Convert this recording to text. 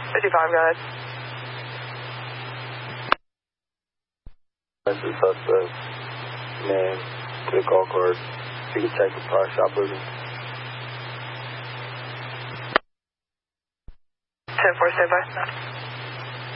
55, go ahead. That's the suspect name to the call card. If you can check the prior shoplifting. 10-4, stand by.